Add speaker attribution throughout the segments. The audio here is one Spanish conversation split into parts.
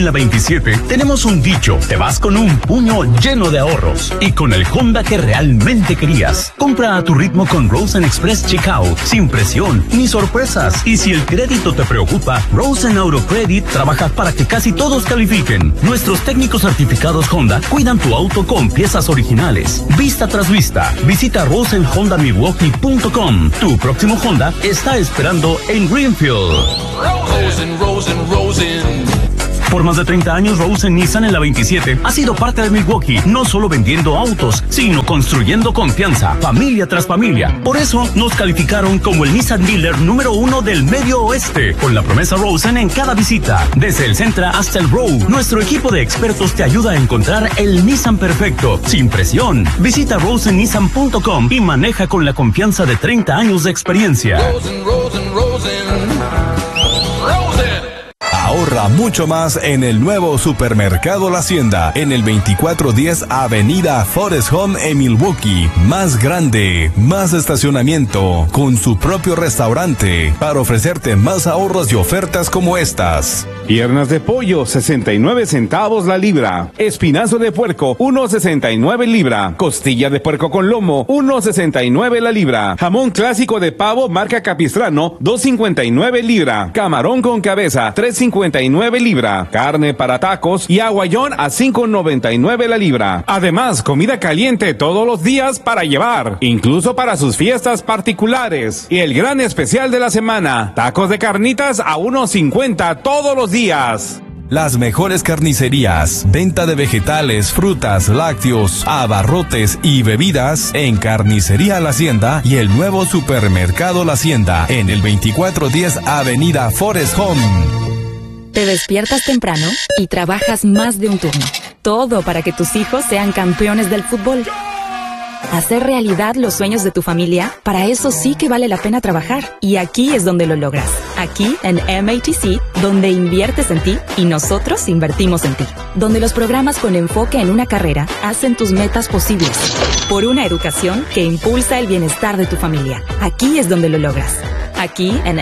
Speaker 1: En la 27 tenemos un dicho: te vas con un puño lleno de ahorros y con el Honda que realmente querías. Compra a tu ritmo con Rosen Express Checkout, sin presión ni sorpresas. Y si el crédito te preocupa, Rosen Auto Credit trabaja para que casi todos califiquen. Nuestros técnicos certificados Honda cuidan tu auto con piezas originales, vista tras vista. Visita rosenhondamilwaukee.com. Tu próximo Honda está esperando en Greenfield. Rosen. Por más de 30 años, Rosen Nissan en la 27 ha sido parte de Milwaukee, no solo vendiendo autos, sino construyendo confianza, familia tras familia. Por eso, nos calificaron como el Nissan Dealer número 1 del Medio Oeste, con la promesa Rosen en cada visita. Desde el Sentra hasta el Rogue, nuestro equipo de expertos te ayuda a encontrar el Nissan perfecto, sin presión. Visita rosennissan.com y maneja con la confianza de 30 años de experiencia. Rosen.
Speaker 2: Ahorra mucho más en el nuevo supermercado La Hacienda, en el 2410 Avenida Forest Home en Milwaukee. Más grande, más estacionamiento, con su propio restaurante, para ofrecerte más ahorros y ofertas como estas.
Speaker 3: Piernas de pollo, 69 centavos la libra. Espinazo de puerco, 1.69 libra. Costilla de puerco con lomo, 1.69 la libra. Jamón clásico de pavo marca Capistrano, 2.59 libra. Camarón con cabeza, 3.59 libra. Carne para tacos y aguayón a 5.99 la libra. Además, comida caliente todos los días para llevar, incluso para sus fiestas particulares. Y el gran especial de la semana, tacos de carnitas a 1.50 todos los días.
Speaker 2: Las mejores carnicerías, venta de vegetales, frutas, lácteos, abarrotes y bebidas en Carnicería La Hacienda y el nuevo supermercado La Hacienda en el 2410 Avenida Forest Home.
Speaker 4: Te despiertas temprano y trabajas más de un turno. Todo para que tus hijos sean campeones del fútbol. Hacer realidad los sueños de tu familia, para eso sí que vale la pena trabajar. Y aquí es donde lo logras. Aquí en MATC, donde inviertes en ti y nosotros invertimos en ti. Donde los programas con enfoque en una carrera hacen tus metas posibles. Por una educación que impulsa el bienestar de tu familia. Aquí es donde lo logras. Aquí en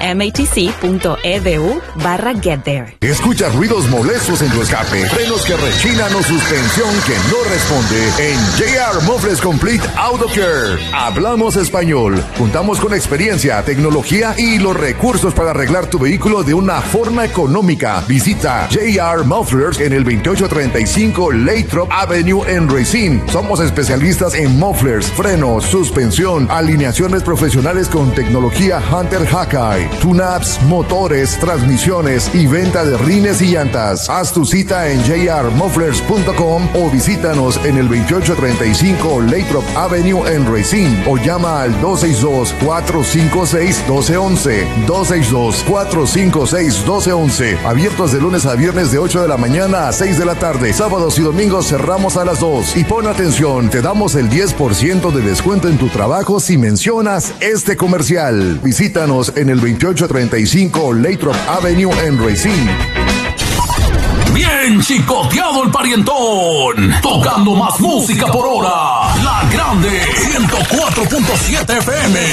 Speaker 4: matc.edu/get there.
Speaker 5: ¿Escuchas ruidos molestos en tu escape, frenos que rechinan o suspensión que no responde? En JR Mufflers Complete Auto Care hablamos español. Contamos con experiencia, tecnología y los recursos para arreglar tu vehículo de una forma económica. Visita JR Mufflers en el 2835 Lathrop Avenue en Racine. Somos especialistas en mufflers, frenos, suspensión, alineaciones profesionales con tecnología Hunter Hawkeye, tune-ups, motores, transmisiones y venta de rines y llantas. Haz tu cita en jrmufflers.com o visítanos en el 2835 Lathrop Avenue en Racine o llama al 262-456-1211. 262-456-1211. Abiertos de lunes a viernes de 8 de la mañana a 6 de la tarde. Sábados y domingos cerramos a las 2. Y pon atención, te damos el 10% de descuento en tu trabajo si mencionas este comercial. Visítanos en el 2835 Lathrop Avenue en Racine.
Speaker 6: Bien chicoteado el parientón, tocando más música por hora. La Grande 104.7 FM.